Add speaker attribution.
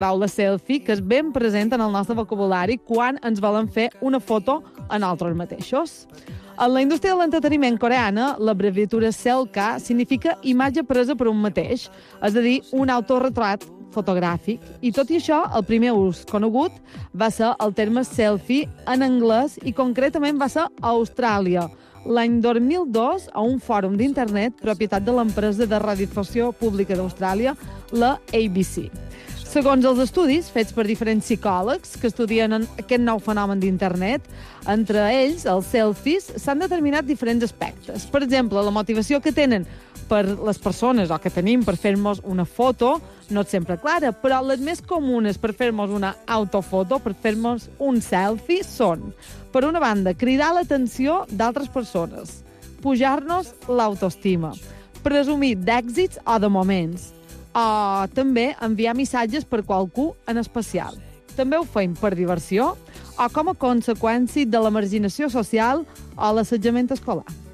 Speaker 1: paraula selfie, que és ben present en el nostre vocabulari quan ens volen fer una foto a nosaltres mateixos. En la indústria de l'entreteniment coreana, l'abreviatura selca significa imatge presa per un mateix, és a dir, un autorretrat fotogràfic. I tot i això, el primer ús conegut va ser el terme selfie en anglès i concretament va ser a Austràlia, l'any 2002, a un fòrum d'internet propietat de l'empresa de radiodifusió pública d'Austràlia, la ABC. Segons els estudis fets per diferents psicòlegs que estudien aquest nou fenomen d'internet, entre ells, els selfies, s'han determinat diferents aspectes. Per exemple, la motivació que tenen per les persones o que tenim per fer-nos una foto no és sempre clara, però les més comunes per fer-nos una autofoto, per fer-nos un selfie, són, per una banda, cridar l'atenció d'altres persones, pujar-nos l'autoestima, presumir d'èxits o de moments, o també enviar missatges per qualcú en especial. També ho feim per diversió o com a conseqüència de la marginació social o l'assetjament escolar.